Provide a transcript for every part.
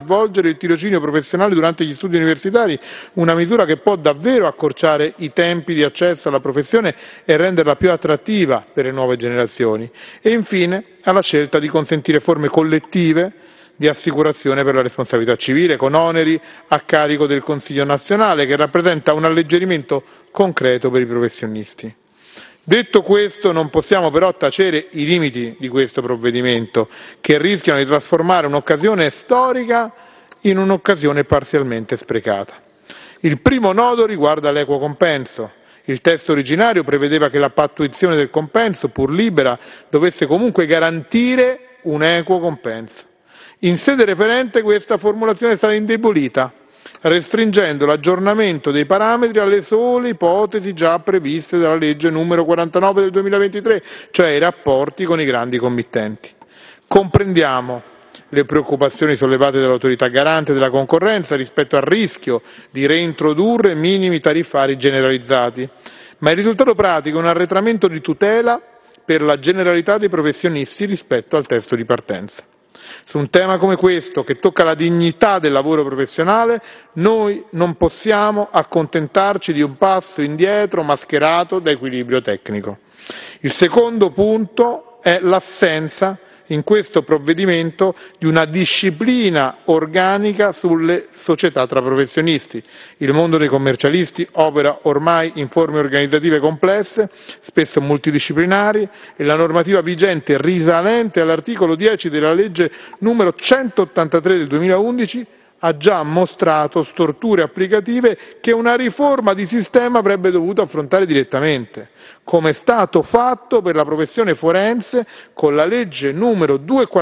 svolgere il tirocinio professionale durante gli studi universitari, una misura che può davvero accorciare i tempi di accesso alla professione e renderla più attrattiva per le nuove generazioni. E infine alla scelta di consentire forme collettive di assicurazione per la responsabilità civile con oneri a carico del Consiglio nazionale, che rappresenta un alleggerimento concreto per i professionisti. Detto questo, non possiamo però tacere i limiti di questo provvedimento, che rischiano di trasformare un'occasione storica in un'occasione parzialmente sprecata. Il primo nodo riguarda l'equo compenso. Il testo originario prevedeva che la pattuizione del compenso, pur libera, dovesse comunque garantire un equo compenso. In sede referente questa formulazione è stata indebolita, restringendo l'aggiornamento dei parametri alle sole ipotesi già previste dalla legge numero 49 del 2023, cioè i rapporti con i grandi committenti. Comprendiamo le preoccupazioni sollevate dall'autorità garante della concorrenza rispetto al rischio di reintrodurre minimi tariffari generalizzati, ma il risultato pratico è un arretramento di tutela per la generalità dei professionisti rispetto al testo di partenza. Su un tema come questo, che tocca la dignità del lavoro professionale, noi non possiamo accontentarci di un passo indietro mascherato da equilibrio tecnico. Il secondo punto è l'assenza in questo provvedimento di una disciplina organica sulle società tra professionisti. Il mondo dei commercialisti opera ormai in forme organizzative complesse, spesso multidisciplinari, e la normativa vigente risalente all'articolo 10 della legge numero 183 del 2011 ha già mostrato storture applicative che una riforma di sistema avrebbe dovuto affrontare direttamente, come è stato fatto per la professione forense con la legge numero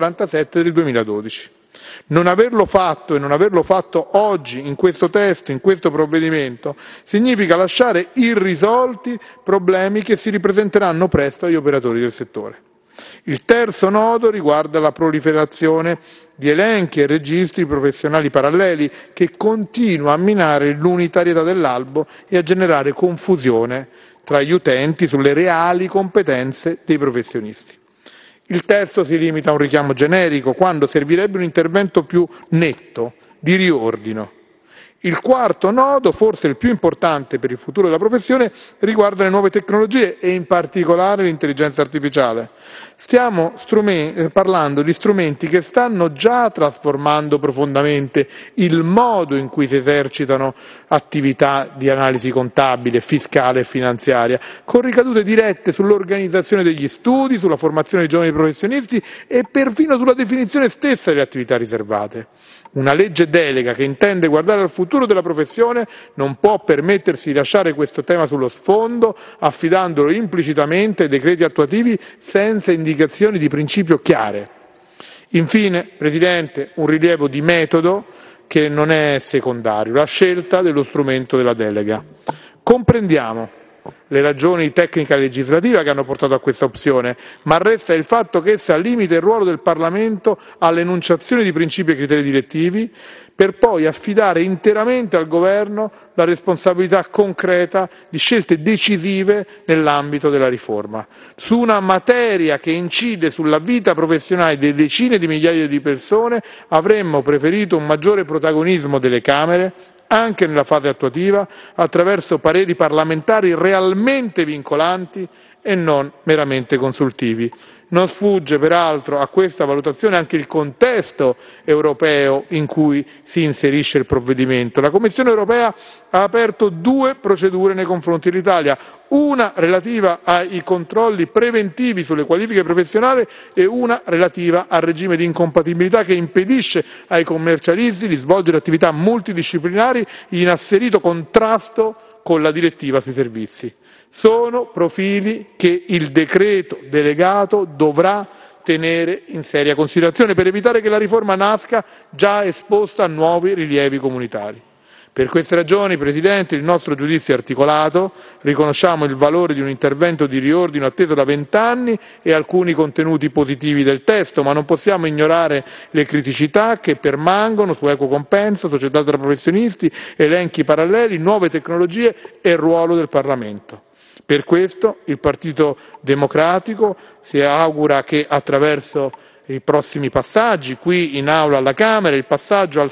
247 del 2012. Non averlo fatto e non averlo fatto oggi in questo testo, in questo provvedimento, significa lasciare irrisolti problemi che si ripresenteranno presto agli operatori del settore. Il terzo nodo riguarda la proliferazione di elenchi e registri professionali paralleli che continua a minare l'unitarietà dell'albo e a generare confusione tra gli utenti sulle reali competenze dei professionisti. Il testo si limita a un richiamo generico quando servirebbe un intervento più netto, di riordino. Il quarto nodo, forse il più importante per il futuro della professione, riguarda le nuove tecnologie e in particolare l'intelligenza artificiale. Stiamo parlando di strumenti che stanno già trasformando profondamente il modo in cui si esercitano attività di analisi contabile, fiscale e finanziaria, con ricadute dirette sull'organizzazione degli studi, sulla formazione dei giovani professionisti e perfino sulla definizione stessa delle attività riservate. Una legge delega che intende guardare al futuro della professione non può permettersi di lasciare questo tema sullo sfondo, affidandolo implicitamente ai decreti attuativi senza indicazioni di principio chiare. Infine, Presidente, un rilievo di metodo che non è secondario, la scelta dello strumento della delega. Comprendiamo le ragioni di tecnica legislativa che hanno portato a questa opzione, ma resta il fatto che essa limita il ruolo del Parlamento all'enunciazione di principi e criteri direttivi, per poi affidare interamente al Governo la responsabilità concreta di scelte decisive nell'ambito della riforma. Su una materia che incide sulla vita professionale di decine di migliaia di persone avremmo preferito un maggiore protagonismo delle Camere, anche nella fase attuativa, attraverso pareri parlamentari realmente vincolanti e non meramente consultivi. Non sfugge peraltro a questa valutazione anche il contesto europeo in cui si inserisce il provvedimento. La Commissione europea ha aperto 2 procedure nei confronti dell'Italia, una relativa ai controlli preventivi sulle qualifiche professionali e una relativa al regime di incompatibilità che impedisce ai commercialisti di svolgere attività multidisciplinari in asserito contrasto con la direttiva sui servizi. Sono profili che il decreto delegato dovrà tenere in seria considerazione per evitare che la riforma nasca già esposta a nuovi rilievi comunitari. Per queste ragioni, Presidente, il nostro giudizio è articolato, riconosciamo il valore di un intervento di riordino atteso da 20 anni e alcuni contenuti positivi del testo, ma non possiamo ignorare le criticità che permangono su equo compenso, società tra professionisti, elenchi paralleli, nuove tecnologie e il ruolo del Parlamento. Per questo il Partito Democratico si augura che attraverso i prossimi passaggi qui in aula alla Camera, il passaggio al